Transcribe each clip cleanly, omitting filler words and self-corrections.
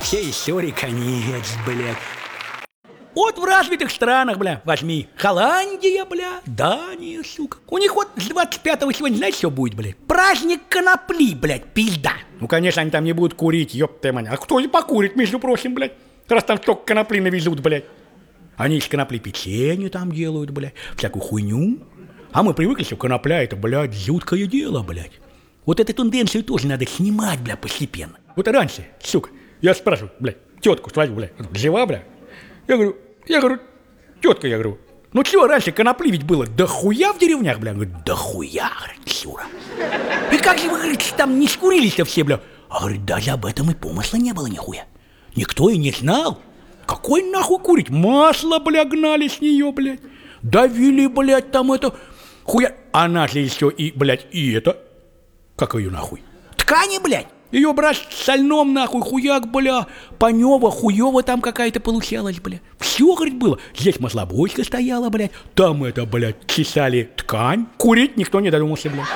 Все истории конец, блядь. Вот в развитых странах, бля, возьми. Холландия, бля, Дания, сука. У них вот с 25-го сегодня, знаете, что будет, блядь? Праздник конопли, блядь, пизда. Ну, конечно, они там не будут курить, ёпта мать. А кто и покурит, между прочим, блядь? Раз там столько конопли навезут, блядь. Они из конопли печенье там делают, блядь, всякую хуйню. А мы привыкли, что конопля это, блядь, жуткое дело, блядь. Вот эту тенденцию тоже надо снимать, бля, постепенно. Вот раньше, сука, я спрашиваю, блядь, тетку свою, блядь, жива, бля? Я говорю, тетка, я говорю, ну чего раньше конопли ведь было дохуя в деревнях, бля? Она говорит, дохуя, говорит, Сюра. И как же вы, говорит, там не скурились-то все, бля? А говорит, даже об этом и помысла не было нихуя. Никто и не знал. Какой нахуй курить? Масло, бля, гнали с нее, блядь. Давили, блядь, там это... Хуя... Она же еще и, блядь, и это... Как ее нахуй? Ткани, блядь. Ее брать в сольном, нахуй, хуяк, бля. Панева, хуева там какая-то получалась, бля. Все, говорит, было. Здесь маслобойка стояла, блядь. Там это, блядь, чесали ткань. Курить никто не додумался, блядь.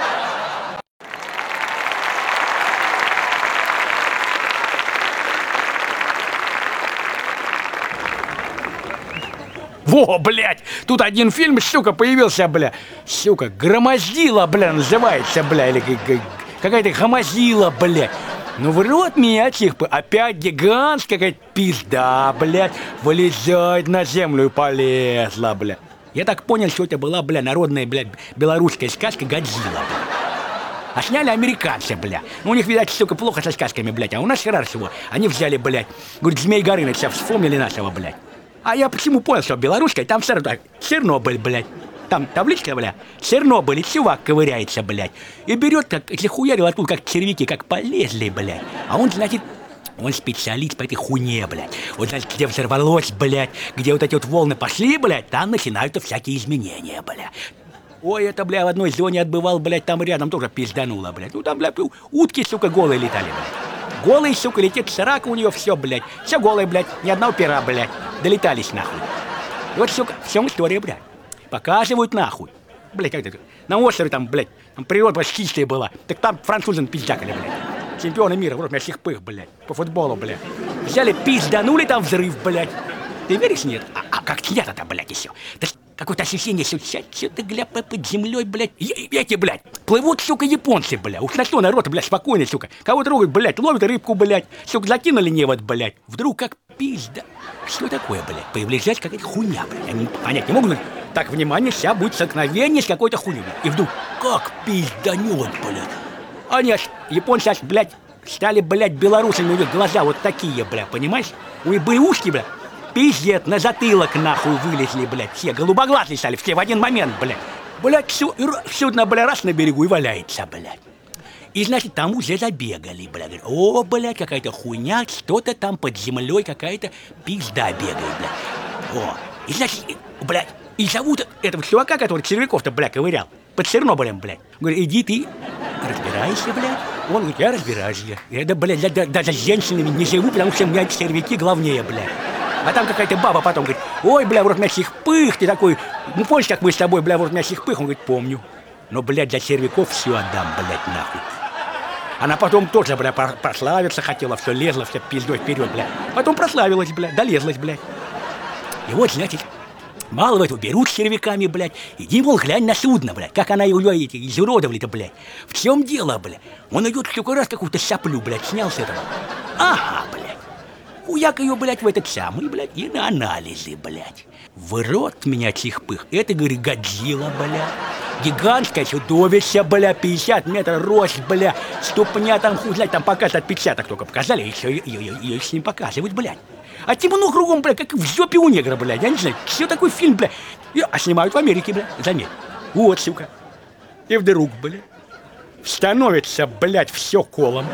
Во, блядь, тут один фильм, сука, появился, бля. Сука, «Громоздила», бля, называется, бля, или какая-то «Громоздила», бля. Ну в рот меня, типа, опять гигантская какая-то пизда, блядь, вылезает на землю и полезла, бля. Я так понял, что это была, бля, народная, блядь, белорусская сказка «Годзилла», бля. А сняли американцы, бля. Ну у них, видать, сука, плохо со сказками, блядь, а у нас хорошо. Они взяли, блядь, говорит, Змей Горыныча, вспомнили нашего, блядь. А я почему понял, что белорусская, там все равно Чернобыль, блядь. Там табличка, бля, Чернобыль, и чувак ковыряется, блядь. И берет, как захуярил оттуда, как червяки, как полезли, блядь. А он, значит, он специалист по этой хуйне, блядь. Вот, значит, где взорвалось, блядь, где вот эти вот волны пошли, блядь, там начинаются всякие изменения, блядь. Ой, это, бля, в одной зоне отбывал, блядь, там рядом тоже пиздануло, блядь. Ну там, бля, утки, сука, голые летали, блядь. Голый, сука, летит срака у нее, все, блядь. Все голое, блядь, ни одного пера, блядь. Долетались, нахуй. И вот, сука, в чем история, блядь. Показывают, нахуй. Блядь, как это? На острове там, блядь, там природа чистая была. Так там французы пиздякали, блядь. Чемпионы мира, вроде всех пых, блядь, по футболу, блядь. Взяли, пизданули там взрыв, блядь. Ты веришь, нет? А как снято-то, блядь, еще? Да какое-то ощущение, что-то, гля, под землей, блядь. Эти, блядь, плывут, сука, японцы, блядь. Уж на что народ, блядь, спокойно, сука. Кого трогают, блядь, ловят рыбку, блядь. Сука, закинули невод, блядь. Вдруг как пизда. Что такое, блядь? Появляется какая-то хуйня, блядь. Они понять не могут. Так, внимание, сейчас будет столкновение с какой-то хуйней. И вдруг как пизданет, блядь. Они аж, японцы аж, блядь, стали, блядь, белорусами, у них глаза вот такие, блядь, понимаешь? У них были ушки, блядь. Пиздец, на затылок нахуй вылезли, блядь, все голубоглазые стали, все в один момент, блядь. Блядь, судно, блядь, раз на берегу и валяется, блядь. И, значит, там уже забегали, блядь. О, блядь, какая-то хуйня, что-то там под землей, какая-то пизда бегает, блядь. О, и, значит, блядь, и зовут этого чувака, который червяков-то, блядь, ковырял, под Чернобылем, блядь. Говорит, иди ты, разбирайся, блядь. Он говорит, я разбираюсь, я, да, блядь, даже с женщинами не живу, потому что у меня червяки главнее, блядь. А там какая-то баба потом говорит, ой, бля, вот у меня сих-пых, ты такой, ну помнишь, как мы с тобой, бля, вот у меня сих-пых? Он говорит, помню. Но, блядь, для червяков все отдам, блядь, нахуй. Она потом тоже, бля, прославиться хотела, все лезла, все пиздой вперед, бля. Потом прославилась, бля, долезлась, блядь. И вот, значит, малого эту берут с червяками, блядь, иди, мол, глянь на судно, блядь, как она его эти изуродовали-то, блядь. В чем дело, блядь? Он идет только раз какую-то соплю, блядь, снял с этого. Ага, блядь. Хуяк ее, блядь, в этот самый, блядь, и на анализы, блядь. В рот меня чих-пых. Это, говорит, Годзилла, блядь. Гигантское чудовище, бля, 50 метров рост, бля. Ступня там, хуй знать, там показывают отпечаток только показали, и все, ее с ним показывают, блядь. А темно кругом, бля, как в жопе у негра, блядь. Я не знаю, что такой фильм, бля. А снимают в Америке, бля, заметь. Вот, сука. И вдруг, бля, становится, блядь, все колом.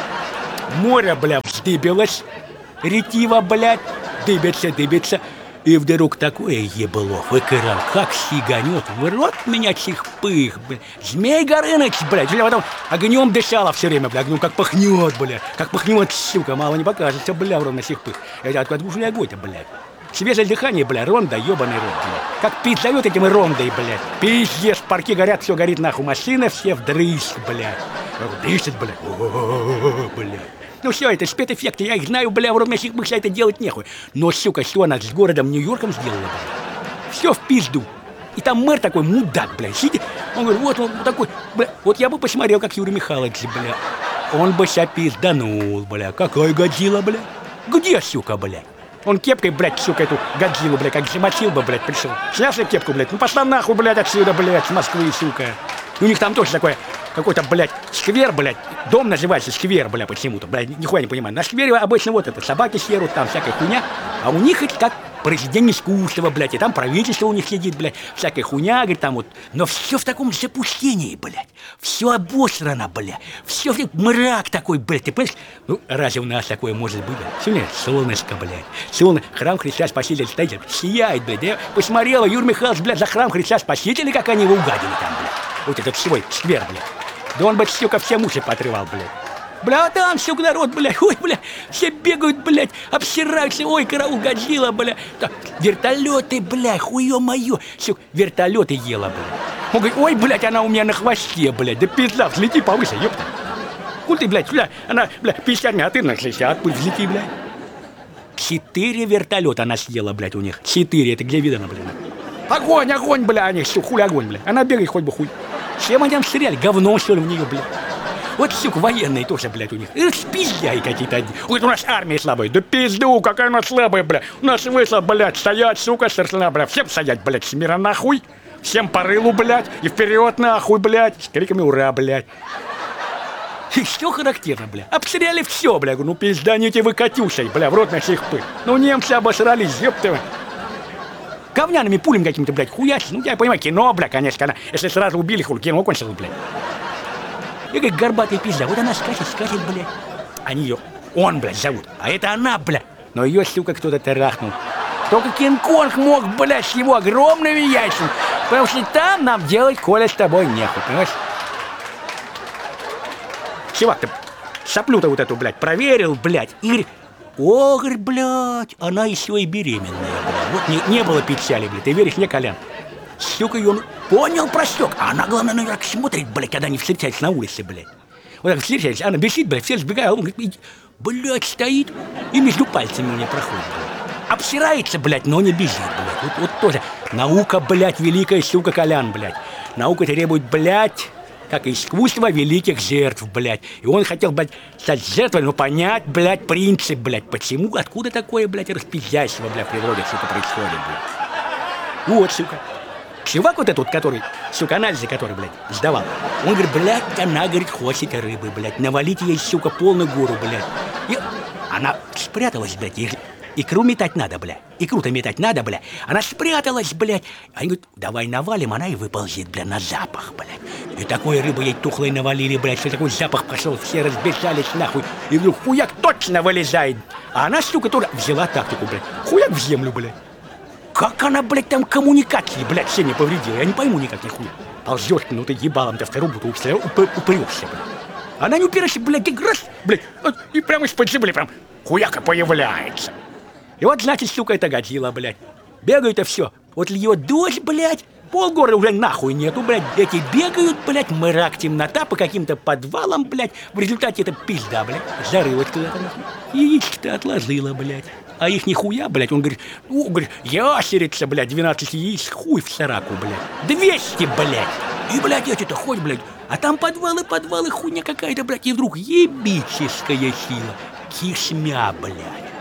Море, бля, вздыбилось. Ретива, блядь, дыбится. И вдруг такое ебло выкрал, как сиганет, в рот меня чих-пых, блядь. Змей Горыныч, блядь, я потом огнем дышала все время, блядь, огнем как пахнет, блядь, как пахнет, сука, мало не покажется, бля, ровно чих-пых. Это откуда уже огонь-то, блядь. Свежее дыхание, бля, ронда, ебаный рот, блядь. Как пить зовет этим рондой, блядь. Пиздец, парки горят, все горит, нахуй, машины все вдрызг, блядь. Дышит, блядь, блядь. Ну все, это спецэффекты, я их знаю, бля, в ровных бывших это делать нехуй. Но, сука, что она с городом Нью-Йорком сделала, бля? Все в пизду. И там мэр такой мудак, бля, сидит. Он говорит, вот он такой, бля, вот я бы посмотрел, как Юрий Михайлович, бля. Он бы себя пизданул, бля. Какой Годзилла, бля? Где, сука, бля? Он кепкой, блядь, сука, эту Годзиллу, блядь, как замочил бы, блядь, пришел. Снял себе кепку, блядь, ну пошла нахуй, блядь, отсюда, блядь, с Москвы, сука. У них там тоже такое, какой-то, блядь, сквер, блядь, дом называется сквер, блядь, почему-то, блядь, нихуя не понимаю. На сквере обычно вот это, собаки серут, там всякая хуйня, а у них это как произведение искусства, блядь, и там правительство у них сидит, блядь, всякая хуйня, говорит, там вот. Но все в таком запустении, блядь, все обосрано, блядь, все мрак такой, блядь, ты понимаешь? Ну, разве у нас такое может быть, блядь? Сегодня солнышко, блядь, солнце, храм Христа Спасителя стоит, сияет, блядь, я посмотрела, Юрий Михайлович, блядь, за храм Христа Спасителя, как они его угадили там, блядь, вот этот свой сквер, блядь, да он бы, сука, все уши поотрывал, блядь. Бля, там все народ, блядь, ой, бля, все бегают, блядь, обсираются, ой, караул, Годзилла, бля. Так, вертолеты, бля, хуё моё, все, вертолеты ела, бля. Он говорит, ой, блядь, она у меня на хвосте, блядь, да пизда, взлети повыше, ёпта. Куль ты, блядь, бля, она, бля, 50 метров, а ты на 60, пусть взлети, блядь. 4 вертолета она съела, блядь, у них, 4, это где видно, блядь. Огонь, огонь, бля, они, все, хуй огонь, бля, она бегает хоть бы хуй. Чем они там стреляли, говно, что ли, в нее, блядь. Вот, сука, военные тоже, блядь, у них. Спиздяи какие-то одни. Вот у нас армия слабая. Да пизду, какая она слабая, блядь. У нас вышла, блядь, стоять, сука, старшина, блядь. Всем стоять, блядь, смирно нахуй. Всем по рылу, блядь. И вперед, нахуй, блядь. С криками ура, блядь. И что характерно, блядь. Обстреляли все, блядь. Ну, пизданите вы Катюшей, блядь, в рот на всех пыль. Ну, немцы обосрались, ёпта. Говняными пулями какими-то, блядь, хуячить. Ну, я понимаю, кино, блядь, конечно, когда, если сразу убили, хуй, кино кончилось, блядь. И говорит, горбатая пизда, вот она скачет, блядь. Они ее, он, блядь, зовут, а это она, блядь. Но ее, сука, кто-то тарахнул. Только Кинг-Конг мог, блядь, с его огромными яйцами. Потому что там нам делать, Коля, с тобой нехуй, понимаешь? Чувак-то соплю-то вот эту, блядь, проверил, блядь. И говорит, о, говорит, блядь, она еще и беременная, блядь. Вот не было печали, блядь, ты веришь мне, Колян? Сука, и он понял, просек. А она, главное, наверное, смотрит, блядь, когда они встречаются на улице, блядь. Вот так встречаются, она бежит, блядь, все сбегают, а он говорит, блядь, стоит и между пальцами у меня проходит, блядь. Обсирается, блядь, но не бежит, блядь. Вот тоже. Наука, блядь, великая, сука, Колян, блядь. Наука требует, блядь, как искусство великих жертв, блядь. И он хотел, блядь, стать жертвой, но понять, блядь, принцип, блядь, почему, откуда такое, блядь, распиздяйство, блядь, в природе, сука, происходит, блядь. Вот, сука. Чувак вот этот, который, сука, анализы, который, блядь, сдавал, он говорит, блядь, она, говорит, хочет рыбы, блядь, навалить ей, сука, полную гору, блядь. И она спряталась, блядь, икру метать надо, блядь, икру-то метать надо, блядь. Она спряталась, блядь. Они говорят, давай навалим, она и выползет, блядь, на запах, блядь. И такой рыбы ей тухлой навалили, блядь, что такой запах пошел, все разбежались нахуй. И вдруг хуяк точно вылезает. А она, сука, тоже взяла тактику, блядь, хуяк в землю, блядь. Как она, блядь, там коммуникации, блядь, все не повредила? Я не пойму никак, нихуя. Ползешь, ну ты ебалом-то в вторую бутылку упрешься, блядь. Она не упирается, блядь, как раз, блядь, и прямо из-под земли прям хуяка появляется. И вот, значит, сука, это Годзилла, блядь. Бегают-то все. Вот ее дочь, блядь, полгорода уже нахуй нету, блядь. Эти бегают, блядь, мрак, темнота по каким-то подвалам, блядь. В результате это пизда, блядь. Зарылась куда-то, нахуй. Яичко-то отложила, блядь. А их нихуя, блядь, он говорит, ящерица, блядь, 12 яиц, хуй в сараку, блядь. 200, блядь. И, блядь, эти-то хоть, блядь. А там подвалы, хуйня какая-то, блядь. И вдруг ебическая сила. Кишмя, блядь.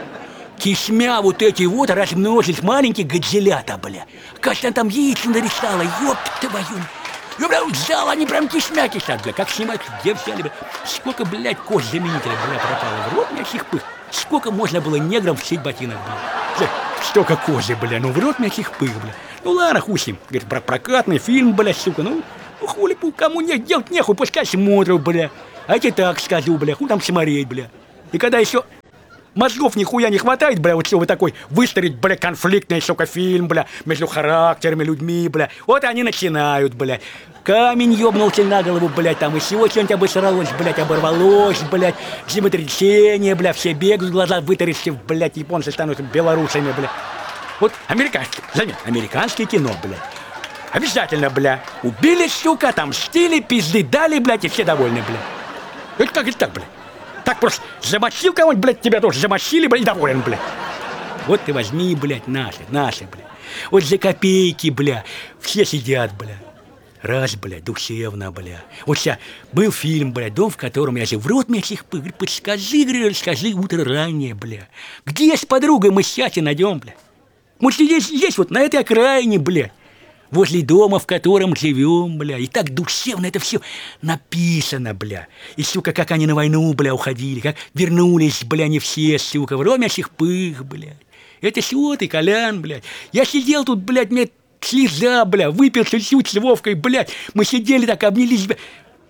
Кишмя вот эти вот размножились маленькие годзиллята, бля. Кажется, она там яйца нарисовала, ёб твою. Я, бля, взял, они прям кишмя кишат, бля. Как снимать, где взяли, бля. Сколько, блядь, кость заменителя, бля, пропало. В рот мягких пых. Сколько можно было неграм всеть ботинок, бля. Столько кожи, бля, ну в рот мягких пых, бля. Ну ладно, хуй с ним. Говорит, прокатный фильм, бля, сука, ну хули, кому нет, делать нехуй, пускай смотрят, бля. А я тебе так скажу, бля, хуй там смотреть, бля. И когда еще мозгов нихуя не хватает, бля, вот чтобы такой выстроить, бля, конфликтный, сука, фильм, бля, между характерами, людьми, бля. Вот они начинают, бля. Камень ёбнулся на голову, блядь, там и всего что-нибудь обосралось, блядь, оборвалось, блядь, землетрясение, бля, все бегают, глаза вытаращив, блядь, японцы становятся белорусами, бля. Вот американские, заметь, американские кино, блядь. Обязательно, бля, убили, сука, там мстили, пизды дали, блядь, и все довольны, бля. Это как это так, бля? Так просто замочил кого-нибудь, блядь, тебя тоже замочили, блядь, и доволен, блядь. Вот ты возьми, блядь, наши, блядь. Вот за копейки, бля, все сидят, бля. Раз, блядь, душевно, бля. Вот сейчас был фильм, блядь, дом, в котором я же в рот мясих говорит, подскажи, говорю, расскажи утро ранее, бля. Где с подругой мы счастье найдем, бля? Мы здесь вот, на этой окраине, бля. Возле дома, в котором живем, бля. И так душевно это все написано, бля. И, сука, как они на войну, бля, уходили, как вернулись, бля, не все, сука, в рот мясих пых, блядь. Это всего ты, Колян, блядь. Я сидел тут, блядь, мне слеза, бля, выпил чуть-чуть с Вовкой, блядь. Мы сидели так, обнялись, бля.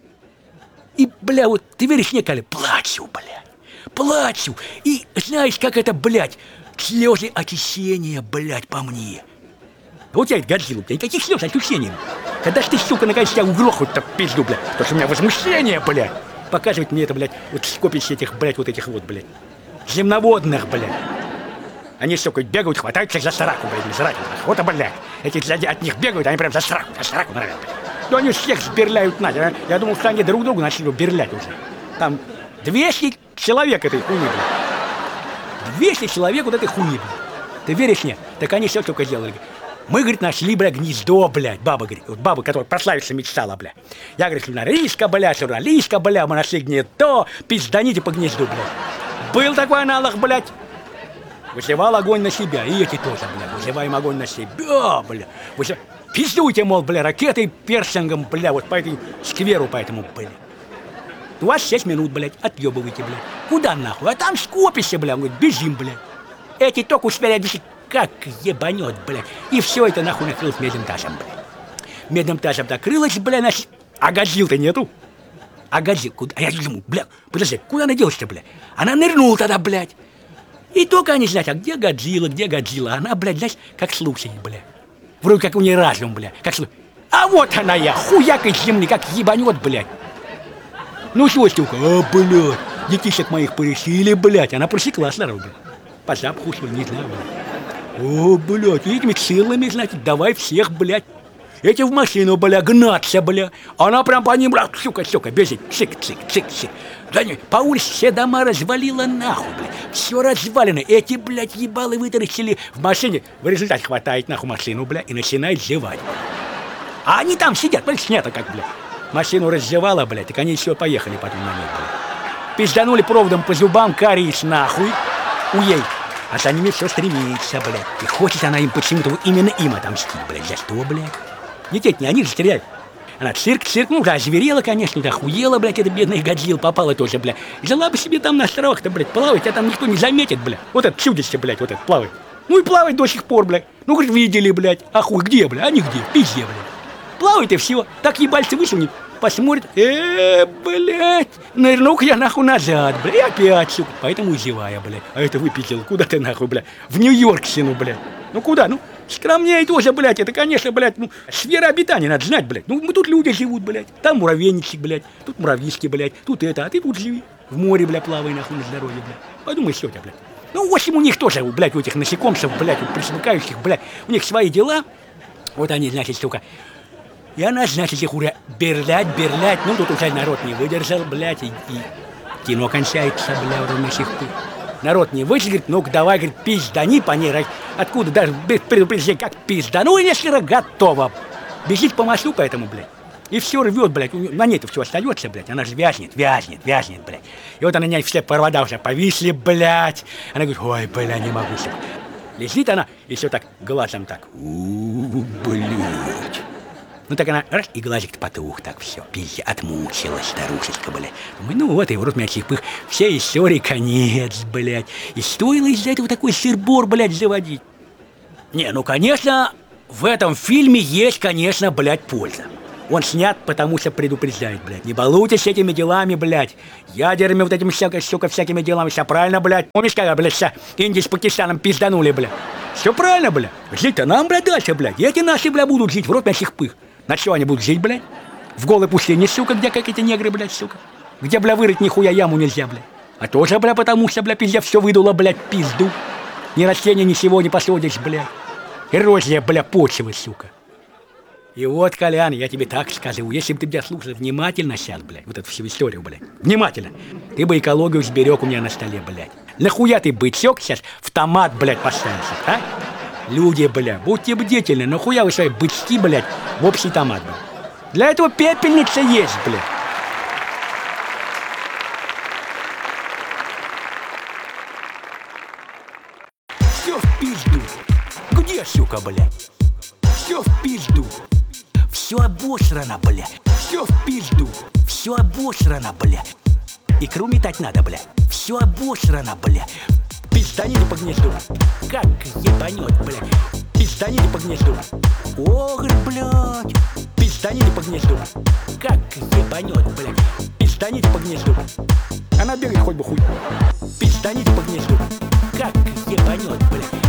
И, бля, вот, ты веришь мне, Коля, плачу, блядь. Плачу. И знаешь, как это, блядь, слезы очищения, блядь, по мне. Вот я это Годзилла, блядь, никаких слез очищения. Когда ж ты, сука, наконец тебя угрохают-то пизду, блядь. Потому что у меня возмущение, блядь. Показывать мне это, блядь, вот скопись этих, блядь, вот этих вот, блядь, земноводных, блядь. Они, сука, бегают, хватаются за сраку, блядь, за раку. Вот, блядь. Эти сзади от них бегают, они прям за сраку норовят. Ну, они всех сберляют надо. Я думал, что они друг другу начали берлять уже. Там 200 человек этой хуйни, блядь. 200 человек вот этой хуйни, блядь. Ты веришь мне? Так они все только сделали. Мы, говорит, нашли, блядь, гнездо, блядь. Баба, говорит, вот баба, которая прославиться мечтала, блядь. Я, говорит, журналистка, блядь, мы нашли гнездо, пизданите по гнезду, блядь. Был такой аналог, блядь. Вызывал огонь на себя, и эти тоже, бля, вызываем огонь на себя, бля. Пиздуйте, мол, бля, ракетой, персингом, бля, вот по этому скверу, по этому, бля. У вас 6 минут, блядь, отъебывайте, бля. Куда нахуй? А там скопище, бля, говорит, бежим, бля. Эти только успели объяснить, как ебанет, бля. И все это нахуй накрылось медным тазом, бля. Медным тазом накрылось, бля, а Годзиллы-то нету. А Годзилла, куда? А я думаю, бля, подожди, куда она делась-то, бля? Она нырнула тогда, блядь. И только они знают, а где Годзилла? Она, блядь, знаешь, как слушает, бля. Вроде как у нее разум, бля, как слушает. А вот она я, хуяк из земли, как ебанет, блядь. Ну что, штука, блядь, детишек моих порешили, блядь. Она просекла сразу, блядь. По запаху, что ли, не знаю, блядь. Блядь, этими целыми, значит, давай всех, блядь. Эти в машину, бля, гнаться, бля. Она прям по ним, бля, сука, бежит. Цик. За ней по улице все дома развалила нахуй, бля. Все развалено. Эти, блядь, ебалы вытаращили в машине. В результате хватает нахуй машину, бля, и начинает зевать. А они там сидят, блядь, снято как, бля. Машину раззевала, блядь, так они еще поехали потом на ней, бля. Пизданули проводом по зубам, кариес нахуй. Уей. А за ними все стремится, блядь. И хочет она им почему-то именно им отомстить, блядь. За что, блядь? Детей-то не они же стреляют. Она цирк, ну да, озверела, конечно, да, охуела, блядь, эта бедная Годзилла, попала тоже, блядь. Жила бы себе там на островах-то, блядь, плавать, а там никто не заметит, блядь. Вот это чудище, блядь, вот это плавает. Ну и плавает до сих пор, блядь. Ну, говорит, видели, блядь. А хуй, где, блядь? А нигде, в пизде, блядь. Плавает и все. Так ебальцы высунет, посмотрит. Блядь, нырну-ка я нахуй назад, блядь. И опять, сука. Поэтому зевая, блядь. А это выпятил. Куда ты нахуй, блядь? В Нью-Йорк сину, блядь. Ну куда? Ну, скромнее тоже, блядь. Это, конечно, блядь, ну, сфера обитания надо знать, блядь. Ну, мы тут люди живут, блядь. Там муравейничек, блядь. Тут муравьишки, блядь. Тут это, а ты тут живи. В море, блядь, плавай, нахуй, на здоровье, блядь. Подумай, что у тебя, блядь. Ну, в общем, у них тоже, блядь, у этих насекомцев, блядь, вот присмыкающих, блядь. У них свои дела. Вот они, значит, сука. И она, значит, их уже берлять. Ну, тут уже народ не выдержал, блядь, и кино кончается, блядь, уже на сих пор. Народ не выйдет, говорит, ну-ка давай, говорит, пиздани по ней, откуда даже без предупреждения, как пиздану, и если готово. Бежит по мосту по этому, блядь. И все рвет, блядь, на ней-то все остается, блядь, она же вязнет, блядь. И вот она, на ней все провода уже повисли, блядь. Она говорит, ой, бля, не могу, сука. Лежит она, и все так, глазом так, блядь. Ну так она, раз, и глазик-то потух, так все, пизде, отмучилась старушечка, блядь. Думаю, ну вот, и в рот мячих пых, все истории конец, блядь. И стоило из-за этого такой сыр-бор, блядь, заводить. Не, ну, конечно, в этом фильме есть, конечно, блядь, польза. Он снят, потому что предупреждает, блядь. Не балуйтесь этими делами, блядь. Ядерными вот этими, сука, всякими делами. Все правильно, блядь. Помнишь, как, блядь, вся Индия с Пакистаном пизданули, блядь. Все правильно, блядь. Жить-то нам, блядь, дальше, блядь. И эти наши, блядь, будут жить в рот мячих пых. На что они будут жить, блядь? В голой пустыне, сука, где как эти негры, блядь, сука. Где, бля, вырыть нихуя яму нельзя, блядь. А тоже, бля, потому что, бля, пиздец, все выдуло, блядь, пизду. Ни растения, ничего не посадишь, блядь. Эрозия, бля, почвы, сука. И вот, Колян, я тебе так скажу, если бы ты меня слушал внимательно сейчас, блядь, вот эту всю историю, блядь, внимательно, ты бы экологию сберег у меня на столе, блядь. Нахуя ты бычок сейчас в томат, блядь, поставился, а? Люди, блядь, будьте бдительны, нахуя вы свои бычки, блядь, в общий томат, блядь. Для этого пепельница есть, блядь. Все в пизду. Где, сука, блядь? Все в пизду. Все обосрано, блядь. Все в пизду. Все обосрано, блядь. Икру метать надо, блядь. Все обосрано, блядь. Пизданите по гнезду. Как ебанет, блядь. Пизданите по гнезду. Ох, блядь. Пизданите по гнезду. Как ебанет, блядь. Пизданите по гнезду. Она бегает хоть бы хуй. Пизданите по гнезду. Как ебанет, блядь.